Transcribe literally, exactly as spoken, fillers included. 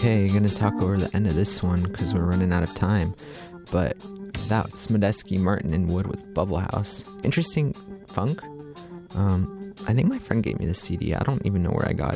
Okay, gonna talk over the end of this one because we're running out of time. But that's Medeski, Martin, and Wood with Bubble House. Interesting funk. Um, I think my friend gave me the C D. I don't even know where I got it.